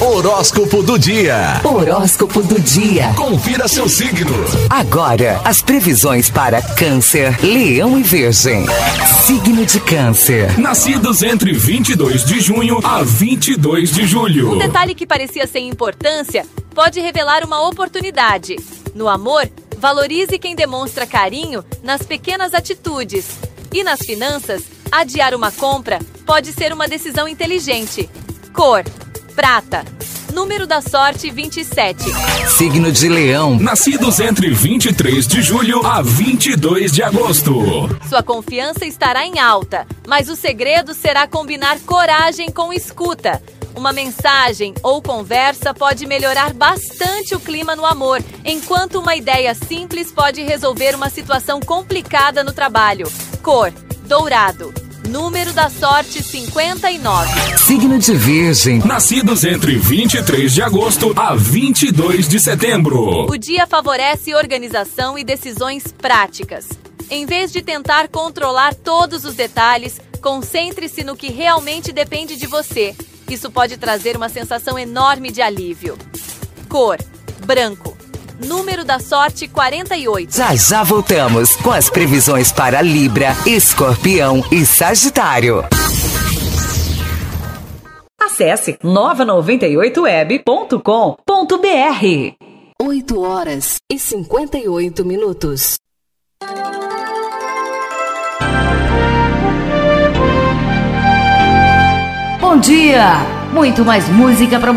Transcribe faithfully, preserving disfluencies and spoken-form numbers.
Horóscopo do dia. Horóscopo do dia. Confira seu signo. Agora, as previsões para Câncer, Leão e Virgem. Signo de Câncer. Nascidos entre vinte e dois de junho a vinte e dois de julho. Um detalhe que parecia sem importância pode revelar uma oportunidade. No amor, valorize quem demonstra carinho nas pequenas atitudes. E nas finanças, adiar uma compra pode ser uma decisão inteligente. Cor: prata. Número da sorte: vinte e sete. Signo de Leão. Nascidos entre vinte e três de julho a vinte e dois de agosto. Sua confiança estará em alta, mas o segredo será combinar coragem com escuta. Uma mensagem ou conversa pode melhorar bastante o clima no amor, enquanto uma ideia simples pode resolver uma situação complicada no trabalho. Cor: dourado. Número da sorte: cinquenta e nove. Signo de Virgem. Nascidos entre vinte e três de agosto a vinte e dois de setembro. O dia favorece organização e decisões práticas. Em vez de tentar controlar todos os detalhes, concentre-se no que realmente depende de você. Isso pode trazer uma sensação enorme de alívio. Cor: branco. Número da sorte: quarenta e oito. Já já voltamos com as previsões para Libra, Escorpião e Sagitário. Acesse nova noventa e oito web ponto com ponto br. oito horas e cinquenta e oito minutos. Bom dia! Muito mais música para